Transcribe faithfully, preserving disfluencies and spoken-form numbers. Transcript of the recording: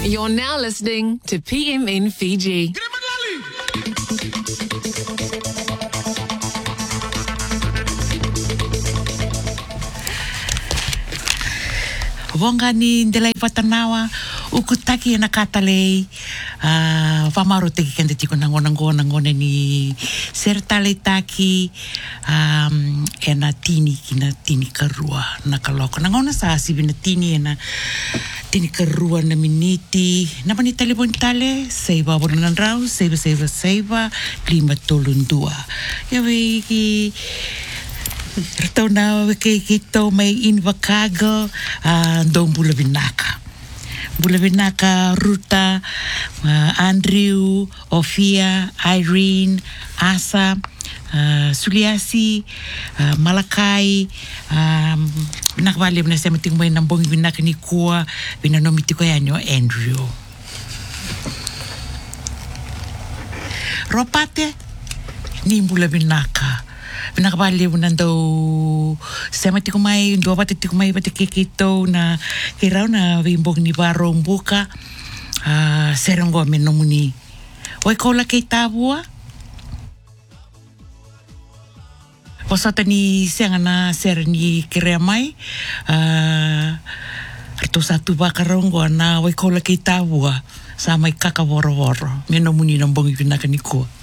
You're now listening to P M N Fiji. Wonga ni ndelai watanawa ukutaki na katalei uh, wamaro teki kende tiko na ngona ngona ngona ni sertale taki um, e na tini ki na tini karua na kaloko na ngona sa sibi na tini e na tini karua na miniti na mani tale bon tale seiva bonan rau seiva seiva seiva klima tolundua yawe ki Ratau na ke kito mai in Wakago uh, dong Bula Vinaka. Bula Vinaka, Ruta, uh, Andrew, Ofia, Irene, Asa, uh, Suliasi, uh, Malakai, um, nakabali na sa mating may nambong Vinaka ni Kua, binanomiti ko yan yung Andrew. Ropate, ni Bula Vinaka. Pinakabali mo nandaw sa mati kumay, dua pati kumay pati kikito na kiraw na bimbog ni barong buka uh, serong gomen no muni. Oy kola kay tabua? Wasata ni siya na ser ni kireamay uh, ato satu bakarong na oy kola kay tabua sa may kakaworo-woro. Mino muni nang bongi pinakaniko.